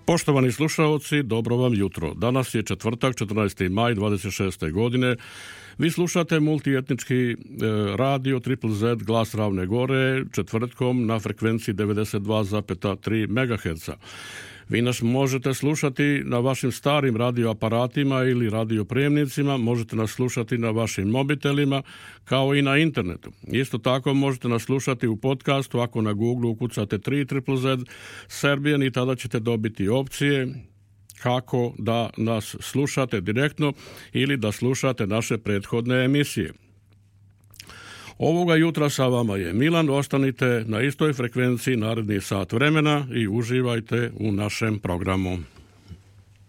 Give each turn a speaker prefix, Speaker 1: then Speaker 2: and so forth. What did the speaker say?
Speaker 1: Poštovani slušalci, dobro vam jutro. Danas je četvrtak, 14. maj 26. godine. Vi slušate multietnički radio Triple Z Glas Ravne Gore četvrtkom na frekvenciji 92,3 MHz. Vi nas možete slušati na vašim starim radioaparatima ili radioprijemnicima, možete nas slušati na vašim mobitelima kao i na internetu. Isto tako možete nas slušati u podcastu ako na Google ukucate 3 Triple Z Serbian i tada ćete dobiti opcije kako da nas slušate direktno ili da slušate naše prethodne emisije. Ovoga jutra sa vama je Milan, ostanite na istoj frekvenciji naredni sat vremena i uživajte u našem programu.